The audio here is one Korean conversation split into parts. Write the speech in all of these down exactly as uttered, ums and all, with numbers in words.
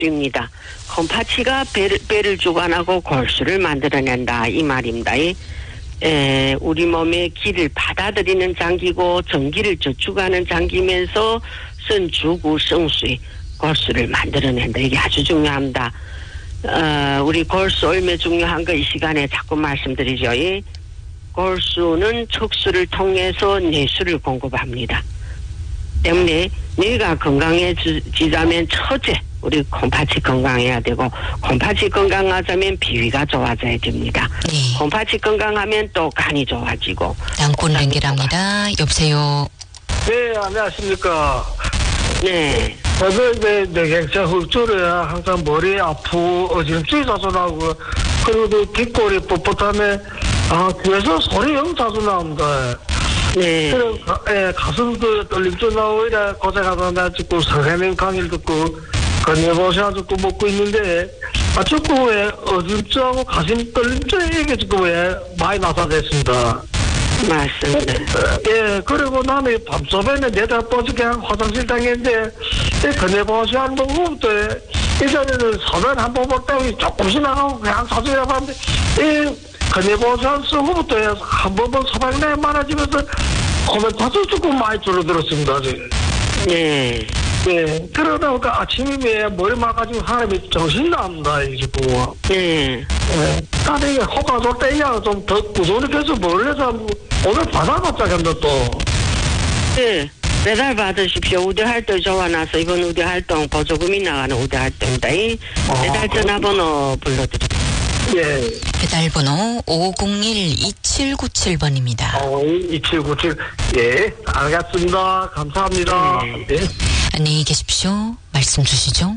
입니다. 콩팥이가 배를, 배를 주관하고 골수를 만들어낸다 이 말입니다. 에, 우리 몸의 기를 받아들이는 장기고 전기를 저축하는 장기면서 선주구 성수의 골수를 만들어낸다. 이게 아주 중요합니다. 어, 우리 골수 얼마나 중요한 거 이 시간에 자꾸 말씀드리죠. 이 골수는 척수를 통해서 내수를 공급합니다. 때문에 뇌가 건강해지자면 첫째 우리 콩팥이 건강해야 되고 콩팥이 건강하자면 비위가 좋아져야 됩니다. 네. 콩팥이 건강하면 또 간이 좋아지고. 양꾼 연결합니다. 여보세요. 네, 안녕하십니까. 네. 저도 이제 뇌경색 흡수를 항상 머리 아프고 어지럼증이 자주 나고 그리고 또 뒷골이 뻣뻣하면 아 귀에서 소리 영 자주 나옵니다. 네. 그래서 예, 가슴도 떨림도 나오고 이래 고생하다 듣고 성해명 강의를 듣고 건네보셔 듣고 먹고 있는데 아 자꾸 왜 어지럼증하고 가슴 떨림증 이게 지금 왜 많이 나타났습니다. 맞습니다. 예, 그리고 나는 밤소변에 내다 뻗어 그냥 화장실 다녔는데, 이 건네보시 한 번 후부터, 이전에는 소변 한 번 볼 때 조금씩 나가고 그냥 사주려 봤는데, 이 건네보시 한 후부터 한 번 본 소변이 많아지면서 코멘트도 조금 많이 줄어들었습니다, 지금. 네. 예, 그러다 보니까 아침에 머리 막아지고 사람이 정신이 납니다, 이게 지금. 네. 예, 나는 이게 호가 좋을 때야 좀 더 꾸준히 계속 몰래서 오늘 받아봤자겠네 또. 네. 배달 받으십시오. 우대 활동 좋아놔서 이번 우대 활동 보조금이 나가는 우대 활동입니다. 이 배달 전화번호 불러드립니다. 예. 배달번호 오공일 이칠구칠 번입니다. 어, 이칠구칠. 예, 알겠습니다. 감사합니다. 네. 예. 안녕히 계십시오. 말씀 주시죠.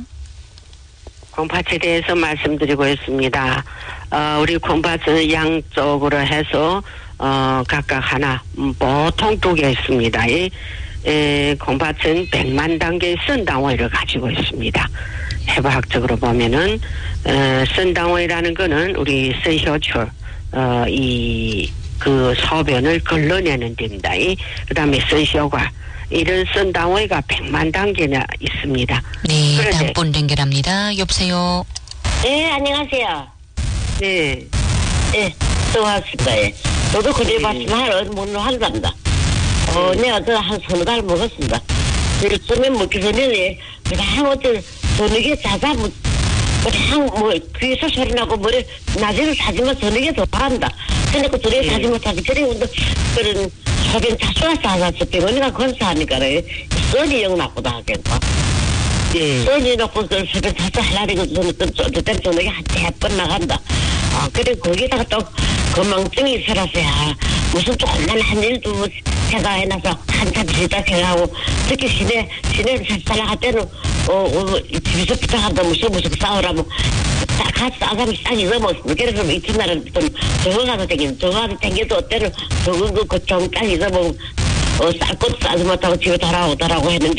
콩팥에 대해서 말씀드리고 있습니다. 어, 우리 콩팥은 양쪽으로 해서 어, 각각 하나 음, 보통 두 개 있습니다. 이 에, 콩팥은 백만 단계의 선당오이를 가지고 있습니다. 해부학적으로 보면은 어, 선당오이라는 거는 우리 선효출 어, 이 그 소변을 걸러내는 데입니다. 이 그다음에 선효과 이런 선당오이가 백만 단계나 있습니다. 네, 그런데- 양꾼 연결합니다. 여보세요. 네, 안녕하세요. 네. 예, 또 왔습니다. 예. 저도 그래 봤지만 한, 뭐, 한답니다. 어, 내가 저한 서너 달 먹었습니다. 요즘에 먹기 전에 그냥 어떤 저녁에 자자 뭐, 그냥 뭐, 귀에서 소리 나고 머리 낮에는 자지만 저녁에 더 한다. 근데 그 저녁에 자지 못하지. 그래, 운동, 그런 소변 자주 와서 하자. 병원이가 건사하니까, 썰이 영 나쁘다 하겠다. 예. 써니 놓고 그 소변 자주 하려고 저는 그때 저녁에 한 세 번 나간다. 아, 그래, 거기다가 또 건망증이 있어라서, 야, 무슨 조금만 한 일도 제가 해놔서 한참 지다 생각하고, 특히 시내, 시내를 살아갈 때는, 어, 어, 집에서 부탁한다, 무슨 무슨 싸우라고, 딱 같이 싸가면 싹 잊어먹었습니다. 그래서 이튿날은 좀 적어가서 댕기는, 적어가서 댕겨도 어때는 적은 거, 그 좀 딱 잊어먹고, 어, 쌀 것도 싸지 못하고 집에 돌아오더라고 했는데,